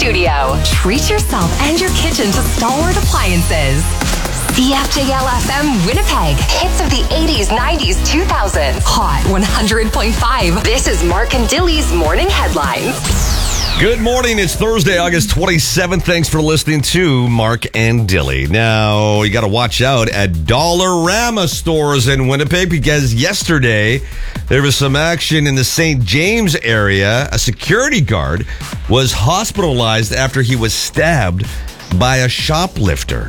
studio. Treat yourself and your kitchen to stalwart appliances. CFJL FM Winnipeg. Hits of the 80s, 90s, 2000s. Hot 100.5. This is Mark and Dilly's Morning Headlines. Good morning. It's Thursday, August 27th. Thanks for listening to Mark and Dilly. Now, you got to watch out at Dollarama stores in Winnipeg because yesterday there was some action in the St. James area. A security guard was hospitalized after he was stabbed by a shoplifter.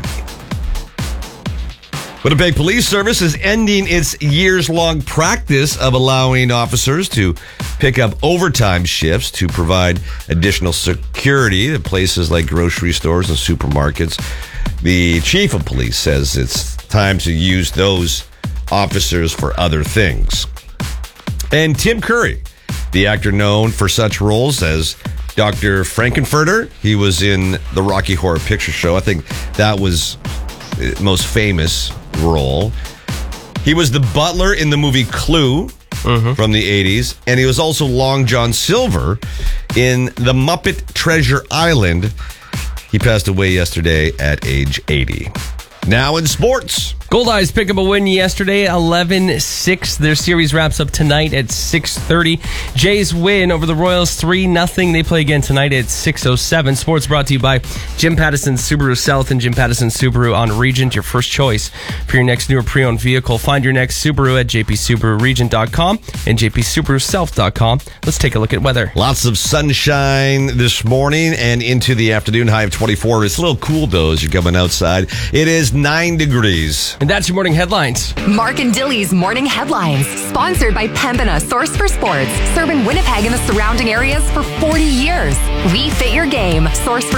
Winnipeg Police Service is ending its years-long practice of allowing officers to pick up overtime shifts to provide additional security at places like grocery stores and supermarkets. The chief of police says it's time to use those officers for other things. And Tim Curry, the actor known for such roles as Dr. Frankenfurter, he was in the Rocky Horror Picture Show. I think that was the most famous role. He was the butler in the movie Clue from the 80s, and he was also Long John Silver in The Muppet Treasure Island. He passed away yesterday at age 80. Now in sports. Goldeyes pick up a win yesterday, 11-6. Their series wraps up tonight at 6:30. Jays win over the Royals 3-0. They play again tonight at 6:07. Sports brought to you by Jim Pattison Subaru South and Jim Pattison Subaru on Regent, your first choice for your next new or pre-owned vehicle. Find your next Subaru at jpsubaruregent.com and jpsubarusouth.com. Let's take a look at weather. Lots of sunshine this morning and into the afternoon, high of 24. It's a little cool, though, as you're coming outside. It is 9 degrees. And that's your morning headlines. Mark and Dilly's Morning Headlines. Sponsored by Pembina, source for sports. Serving Winnipeg and the surrounding areas for 40 years. We fit your game. Source for